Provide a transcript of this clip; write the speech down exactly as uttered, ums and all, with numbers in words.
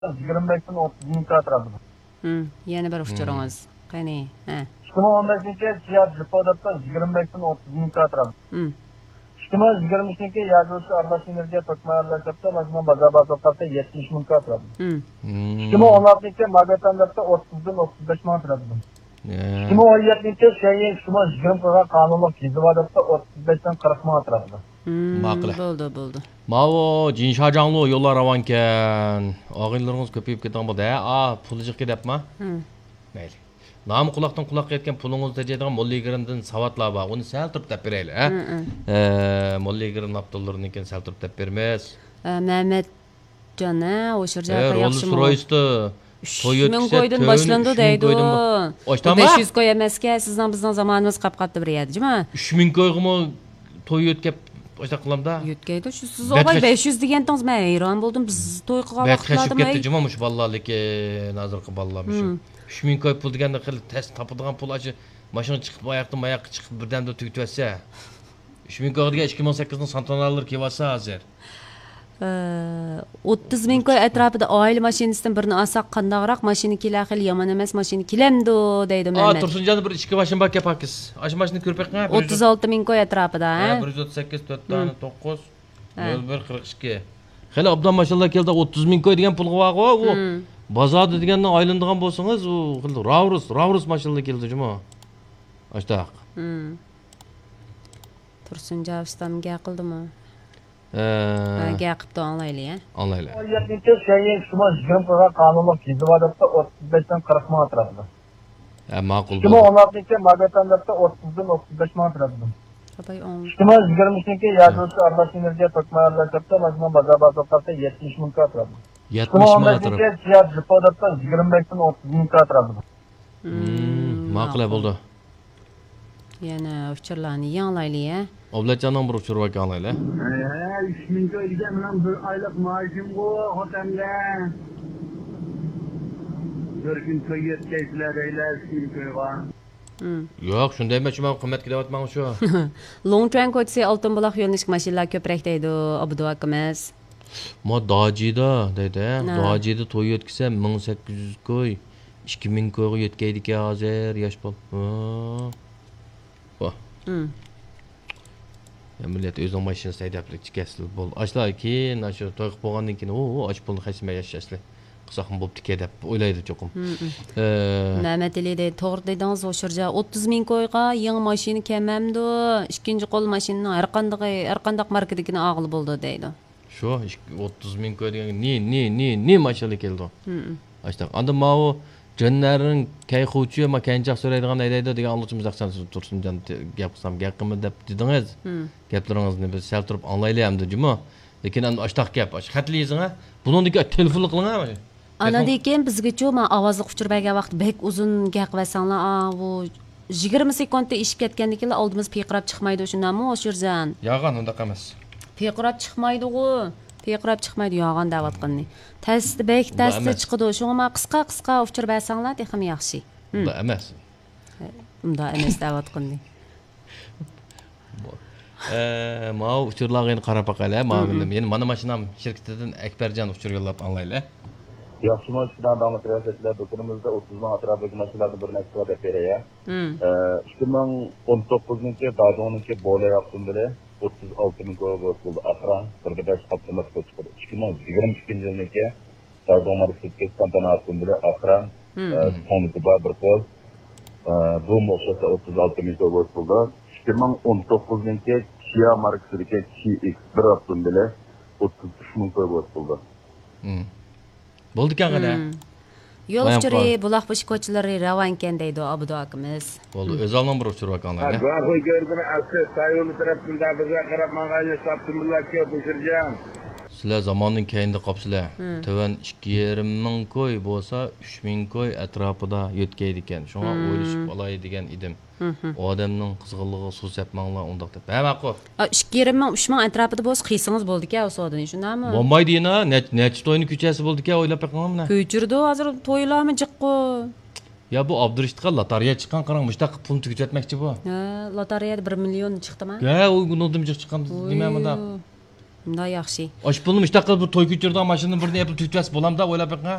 yigirma beşten o'ttiz mingga atrofida. Hmm, yana bir uçurunuz. Qani, ha. ikki ming o'n beshinchi Chia Jipodatda yigirma beşten o'ttiz mingga atrofida. Hmm. ikki ming yigirma uchinchi Yazuvchi Arlash Energiya To'kmayarlashda mazmun bazar bazorda yetmish mingga atrofida. Hmm. ikki ming o'n oltinchi Magatanlarda o'ttizdan o'ttiz besh ming atrofida. ikki ming o'n yettinchi Sheyin ikki ming yigirma qonunlik Gizivadatda o'ttiz beshdan qirq ming atrofida. Maqul. Bo'ldi, bo'ldi. Mavo Jinshajanlı yollar avanken. Ağınlarınız köpeyip geten bu da. Aa, pulucuk gidepma. Hmm. Mayli. Namı kulaktan kulakka yetken pulunuz tecediğin Molligirin'den savatla bak. Onu sel turup tep bereyle. Eee, Molligirin Abdullah'ın iken sel turup tep vermez. Mehmet Can'a o şurada yaxşı mı? Rolls Royce'da üç ming koydun başlandı deydi. besh yuz koy emasga sizdan bizdan zamonimiz qapqatdi bir yerdi, mi? uch ming koyğumu Toyota başta kılamda. Yo'tkaydi. Shu siz og'ay besh yuz degandan men hayron bo'ldim. Biz to'y qilgan vaqtlarda ketdi ketdi jumamush ballarlik nazarqi ballarmish. uch ming koy pul deganda qil test topadigan pul achi mashina chiqib oyoqdan oyoqqa chiqib birdamda tugitversa. uch ming koy degan ikki ming sakkizning Santanallar kelsa hozir. o'ttiz ming koy atrofida oila mashinasidan birini olsak qandaqroq mashina kelar xil yomon emas mashina kelamdi deydi Mehmet. Aa Tursunjon bir ichki mashina bak yapakis. Ash mashina ko'rpak qana? o'ttiz olti ming koy atrofida, ha? bir yuz o'ttiz sakkiz to'rt dona to'qqiz nol bir qirq ikki. Xeli obdan mashallah keldi o'ttiz ming koy degan pulga baq u. Bozorda degandan aylandigan bo'lsangiz u xil Ravrus, Ravrus mashallah keldi juma. Ashtaq. Hmm. Tursunjon ustamga qildimi? Eee gapni anglayli, ha? Anglayli. o'n yettinchi Sheyin ikki ming yigirma qonunlik Gizivadatda o'ttiz beshdan qirq ming atrofida. Ha, ma'qul. ikki ming o'n oltinchi Magatanlarda o'ttizdan o'ttiz besh ming atrofida. ikki ming yigirma uchinchi Yazuvchi Arlash Energiya To'kmayarlashda mazmun bazar bazorda yetmish mingga atrofida. yetmish ming atrofida. Chia Jipodatda yigirma beşdan o'ttiz mingga atrofida. Hmm, ma'qul bo'ldi. Yana uchurlarni yanglayli, ha? Oblajonning bir uchur vaka anglayli. Ha, uch ming koy degan bilan bir oylik maoshim bu xotamda. Bir kun to'y yetkazlar deylar, uch ming koyga. Yo'q, shunday emas, men qimmatga deyapman shu. Longtran ko'chasi oltin buloq yo'linish mashinalar ko'proq deydi Abdu akamiz. Mo Dojida deydi. Dojida to'y yetkazsa ming sakkiz yuz koy, ikki ming koyga yetkaydi ki hozir yosh bol. Ha. Hmm. Millet o'zining mashinasida haydab chiqasli bo'ldi. Ashlar keyin shu to'y qilib bo'lgandan keyin o och pulni hechma yashashli. Qisaqim bo'pti deb o'ylaydi cho'qim. Mehmet Ali deydi, to'g'ri dedingiz, o'shirja o'ttiz ming koyga yangi mashina kelmamdi. Ikkinchi qo'l mashina har qanday har qanday markadagini og'il bo'ldi deydi. Shu o'ttiz ming koy degan ne ne ne ne mashina keldi. Ashlar. Anda mau Jönlerin kayxuvchi ma kanjaq so'raydigan aylaydi degan anglashimiz aqsan Tursunjon gap qilsam gap qilma deb dedingiz. Gaplaringizni biz sal turib anglayli hamda juma. Lekin endi ashtaq gap, xatliyizingga buningga telefon qilingmi? Ana degan bizgacha men ovozli uchirmagan vaqt bek uzun gap qilsanglar, bu yigirma sekundda ishib ketgandan keyin oldimiz piqirab chiqmaydi shundanmi o'shirjan? Yo'g'an unda emas. Piqirab chiqmaydi-ku. Piqirab chiqmaydi yo'g'an da'vatqinni. Tasti bek tasti chiqdi. Shunga qisqa qisqa uchirib bersanglar texim yaxshi. Unda emas. Unda emas da'vatqinni. Eee, ma uchurlarga qarab baqala, men mana mashinam shirkatidan Akbarjon uchur yo'llab anglayli. Yaxshi mashinadan davom ettirasizlar. Do'konimizda o'ttiz ming atrofidagi mashinalarni bir nechta deb beraya. ikki ming o'n to'qqizinchi Dadoniki bo'la yaptım bile. o'ttiz olti ming koy bo'ldi. Ahran bir besh qatlamasi chiqdi. ikki ming yigirma ikkinchi yilniki Dadonlar sirkesi tantanasini bile Ahran fondu bir qo'l. Bu mo'shasa o'ttiz olti ming koy bo'ldi. ikki ming o'n to'qqizinchi Chia markasidagi Chi X bir yaptım bile o'ttiz uch ming koy bo'ldi. Bo'ldi qanday? Yo'l uchiri buloq bo'sh ko'chalari ravankan deydi Abdu akamiz. Bo'ldi, o'zalning bir uchur vakanlar. Ha, qo'y ko'rdimi? Asli sayyo'li tarafdan bizga qarab mang'ayni saptimlar ko'p o'shirgan. Sizlar zamonning keyinda qopsizlar. Tovan ikki yarim ming koy bo'lsa uch ming koy atrofida yetkaydi ekan. Shunga o'ylashib olay degan edim. Odamning qizg'inligi suv sepmanglar undaq deb. Ha, ma'qul. ikki yarim ming uch ming atrofida bo'lsa qiysingiz bo'ldi-ku, o'sodini, shundami? Bo'lmaydi yana, necha to'yni ko'chasi bo'ldi-ku, o'ylab baqinglar. Ko'chirdi, hozir to'ylarmi jiqqo. Ya bu Abdurishidga loteriya chiqqan qarang, mushtaq pulni tugutmoqchi bu. Ha, loteriyada bir million chiqdimi? Ha, u nodim chiqqan nima bunda? Bunday yaxshi. Osh pulni mushtaq qilib bu to'y ko'chiradigan mashinaning birini yapib tutib bolamda o'ylab baqa.